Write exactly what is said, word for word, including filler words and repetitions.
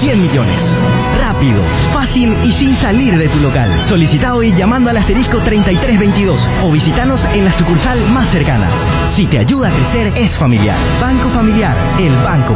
cien millones. Rápido, fácil y sin salir de tu local. Solicita hoy llamando al asterisco treinta y tres veintidós o visítanos en la sucursal más cercana. Si te ayuda a crecer, es familiar. Banco Familiar, el banco